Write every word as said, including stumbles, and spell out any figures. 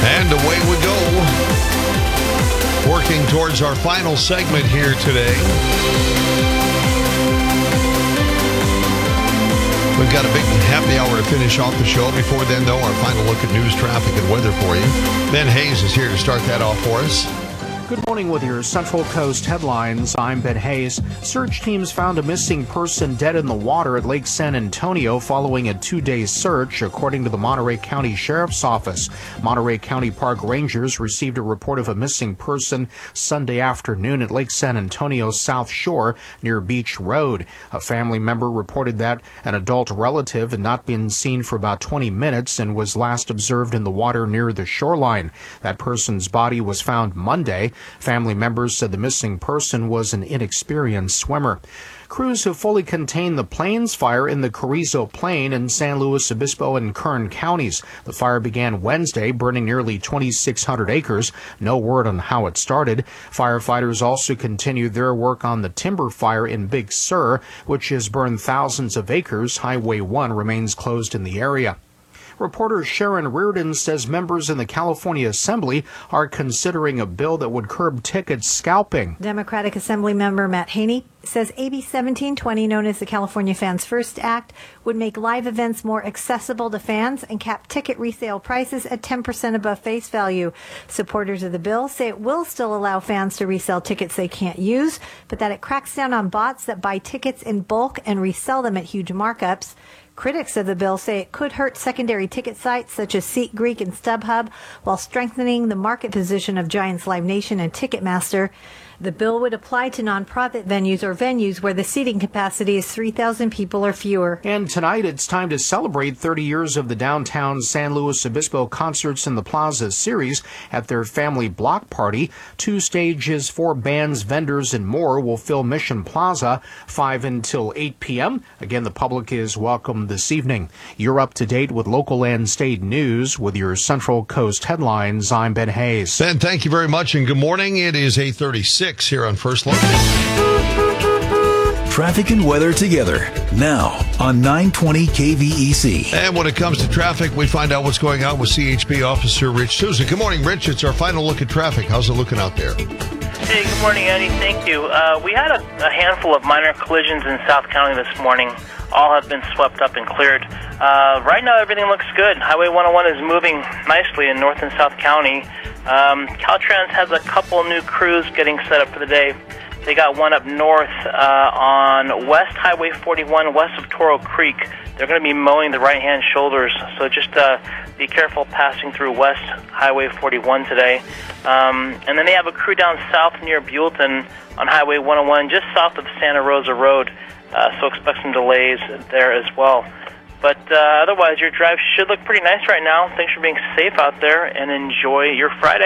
And away we go. Working towards our final segment here today. We've got a big happy hour to finish off the show. Before then, though, our final look at news, traffic, and weather for you. Ben Hayes is here to start that off for us. Good morning with your Central Coast headlines. I'm Ben Hayes. Search teams found a missing person dead in the water at Lake San Antonio following a two-day search, according to the Monterey County Sheriff's Office. Monterey County Park Rangers received a report of a missing person Sunday afternoon at Lake San Antonio's South Shore near Beach Road. A family member reported that an adult relative had not been seen for about twenty minutes and was last observed in the water near the shoreline. That person's body was found Monday. Family members said the missing person was an inexperienced swimmer. Crews have fully contained the Plains fire in the Carrizo Plain in San Luis Obispo and Kern counties. The fire began Wednesday, burning nearly twenty-six hundred acres. No word on how it started. Firefighters also continued their work on the timber fire in Big Sur, which has burned thousands of acres. Highway one remains closed in the area. Reporter Sharon Reardon says members in the California Assembly are considering a bill that would curb ticket scalping. Democratic Assembly member Matt Haney says A B seventeen twenty, known as the California Fans First Act, would make live events more accessible to fans and cap ticket resale prices at ten percent above face value. Supporters of the bill say it will still allow fans to resell tickets they can't use, but that it cracks down on bots that buy tickets in bulk and resell them at huge markups. Critics of the bill say it could hurt secondary ticket sites such as SeatGeek and StubHub, while strengthening the market position of Giants Live Nation and Ticketmaster. The bill would apply to nonprofit venues or venues where the seating capacity is three thousand people or fewer. And tonight it's time to celebrate thirty years of the downtown San Luis Obispo Concerts in the Plaza series at their family block party. Two stages, four bands, vendors, and more will fill Mission Plaza, five until eight p.m. Again, the public is welcome this evening. You're up to date with local and state news with your Central Coast headlines. I'm Ben Hayes. Ben, thank you very much, and good morning. It is eight thirty-six here on First Look. Traffic and weather together now on nine twenty K V E C. And when it comes to traffic, we find out what's going on with C H P Officer Rich Souza. Good morning, Rich. It's our final look at traffic. How's it looking out there? Hey, good morning, Eddie. Thank you. Uh, we had a, a handful of minor collisions in South County this morning. All have been swept up and cleared. Uh, right now, everything looks good. Highway one oh one is moving nicely in North and South County. Um, Caltrans has a couple new crews getting set up for the day. They got one up north uh, on West Highway forty-one, west of Toro Creek. They're going to be mowing the right-hand shoulders, so just uh, be careful passing through West Highway forty-one today. Um, and then they have a crew down south near Buellton on Highway one oh one, just south of Santa Rosa Road, uh, so expect some delays there as well. But uh, otherwise, your drive should look pretty nice right now. Thanks for being safe out there, and enjoy your Friday.